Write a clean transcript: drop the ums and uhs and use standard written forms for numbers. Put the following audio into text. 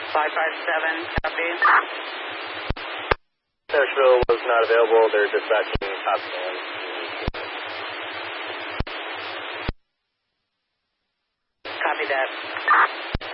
557, copy. Nashville was not available. They're dispatching top 10. Copy that.